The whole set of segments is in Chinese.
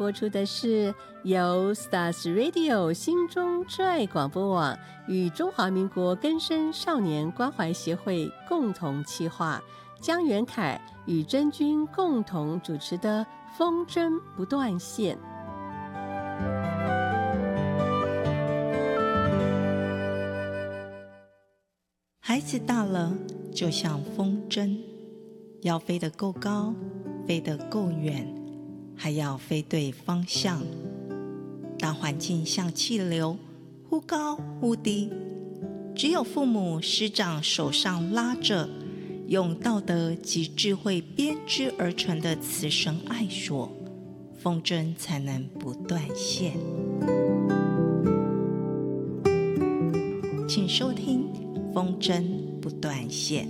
播出的是由 Stars Radio 心中之爱广播网与中华民国更生少年关怀协会共同企划，江元凯与真君共同主持的风筝不断线。 孩子大了，就像风筝，要飞得够高，飞得够远，还要飞对方向。大环境像气流，忽高忽低，只有父母师长手上拉着，用道德及智慧编织而成的慈绳爱索，风筝才能不断线。请收听风筝不断线。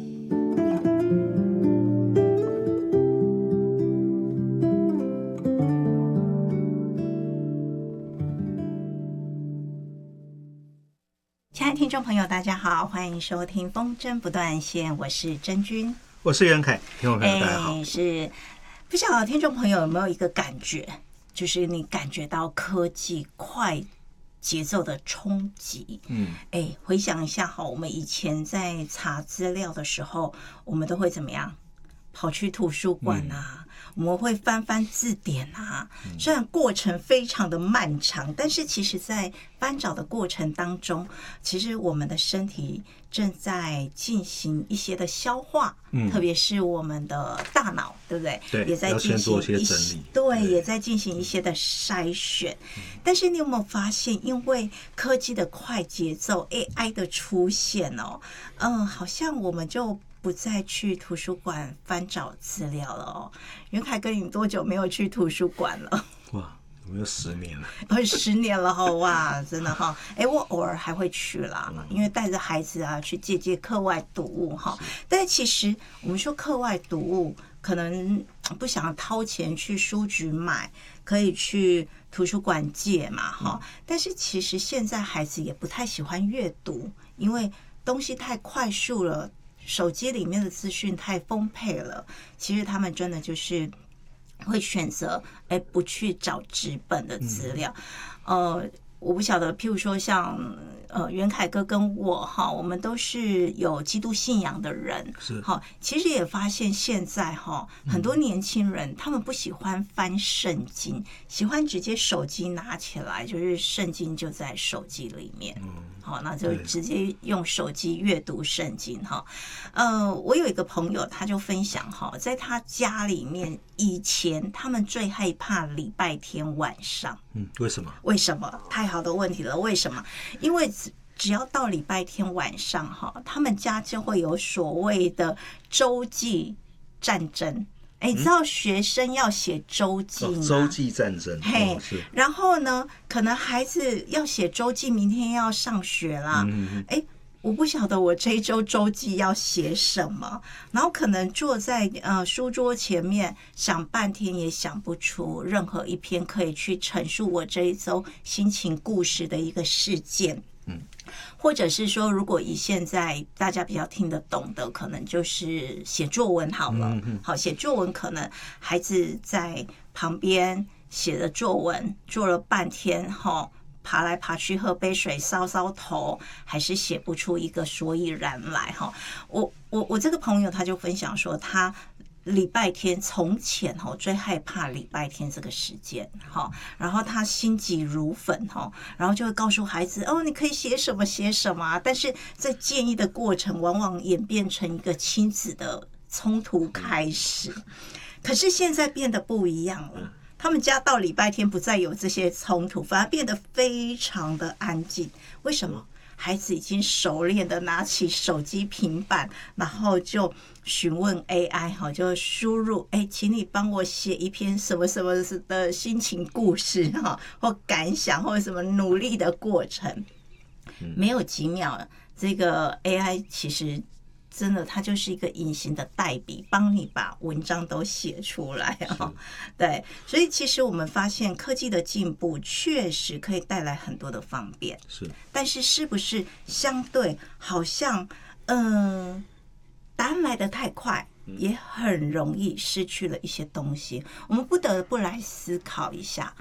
亲爱的听众朋友大家好，欢迎收听风筝不断线，我是真君， 我是袁凯。听众朋友大家好。 是不晓得听众朋友有没有一个感觉，就是你感觉到科技快节奏的冲击。回想一下哈，我们以前在查资料的时候，我们都会怎么样？跑去图书馆啊，我们会翻翻字典啊。虽然过程非常的漫长，但是其实在翻找的过程当中，其实我们的身体正在进行一些的消化，特别是我们的大脑，对不对？ 对， 也在进行一些对，也在进行一些的筛选。但是你有没有发现，因为科技的快节奏 ，AI 的出现哦，好像我们就不再去图书馆翻找资料了哦。袁凯哥，你多久没有去图书馆了？ 哇，有没有10年了 ？10年了哈，哇，真的哈。我偶尔还会去啦，因为带着孩子啊去借课外读物哈。但是其实我们说课外读物，可能不想掏钱去书局买，可以去图书馆借嘛哈。但是其实现在孩子也不太喜欢阅读，因为东西太快速了。手机里面的资讯太丰沛了，其实他们真的就是会选择不去找纸本的资料。我不晓得，譬如说像袁凯哥跟我哈，我们都是有基督信仰的人， 是哈。其实也发现现在哈，很多年轻人他们不喜欢翻圣经，喜欢直接手机拿起来，就是圣经就在手机里面，好，那就直接用手机阅读圣经哈。我有一个朋友，他就分享哈，在他家里面以前他们最害怕礼拜天晚上， 为什么？ 为什么？太好的问题了，为什么？因为只要到礼拜天晚上哈，他们家就会有所谓的周记战争。你知道学生要写周记吗？ 周记战争，是。 然后呢，可能孩子要写周记，明天要上学啦。我不晓得我这一周周记要写什么，然后可能坐在书桌前面想半天也想不出任何一篇可以去陈述我这一周心情故事的一个事件。或者是说，如果以现在大家比较听得懂的，可能就是写作文好了。好，写作文可能孩子在旁边写的作文做了半天哈。爬来爬去，喝杯水，搔搔头，还是写不出一个所以然来哈。我这个朋友他就分享说，他礼拜天从前最害怕礼拜天这个时间哈，然后他心急如焚哈，然后就会告诉孩子你可以写什么写什么，但是在建议的过程往往演变成一个亲子的冲突开始。可是现在变得不一样了。他们家到礼拜天不再有这些冲突，反而变得非常的安静。为什么？孩子已经熟练的拿起手机平板，然后就询问 AI 就输入请你帮我写一篇什么什么的心情故事或感想或什么努力的过程。没有几秒，这个 AI 其实真的它就是一个隐形的代笔，帮你把文章都写出来对，所以其实我们发现科技的进步确实可以带来很多的方便，但是是不是相对好像答案来得太快，也很容易失去了一些东西。我们不得不来思考一下，